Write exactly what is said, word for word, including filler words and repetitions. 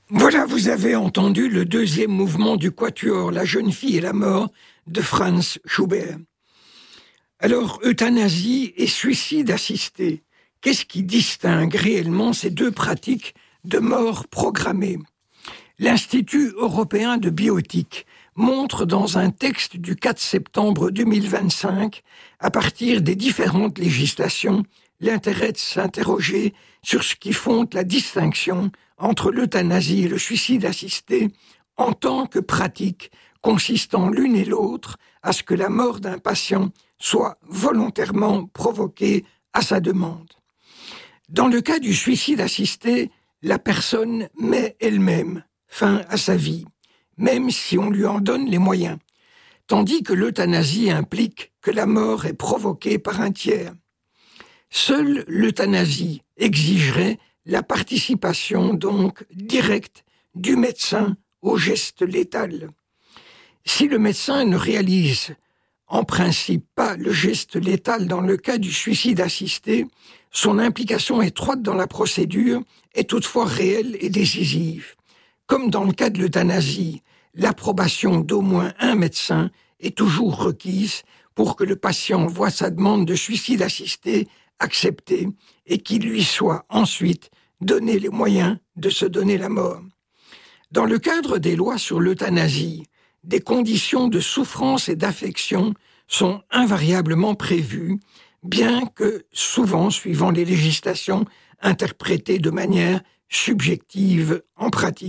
Voilà, vous avez entendu le deuxième mouvement du quatuor La jeune fille et la mort de Franz Schubert. Alors, euthanasie et suicide assisté, qu'est-ce qui distingue réellement ces deux pratiques de mort programmée ? L'Institut européen de bioéthique montre dans un texte du quatre septembre deux mille vingt-cinq, à partir des différentes législations, l'intérêt de s'interroger sur ce qui fonde la distinction entre l'euthanasie et le suicide assisté en tant que pratique consistant l'une et l'autre à ce que la mort d'un patient soit volontairement provoquée à sa demande. Dans le cas du suicide assisté, la personne met elle-même fin à sa vie, même si on lui en donne les moyens, tandis que l'euthanasie implique que la mort est provoquée par un tiers. Seule l'euthanasie exigerait la participation donc directe du médecin au geste létal. Si le médecin ne réalise en principe pas le geste létal dans le cas du suicide assisté, son implication étroite dans la procédure est toutefois réelle et décisive. Comme dans le cas de l'euthanasie, l'approbation d'au moins un médecin est toujours requise pour que le patient voie sa demande de suicide assisté acceptée et qu'il lui soit ensuite donné les moyens de se donner la mort. Dans le cadre des lois sur l'euthanasie, des conditions de souffrance et d'affection sont invariablement prévues, bien que souvent, suivant les législations, interprétées de manière subjective en pratique.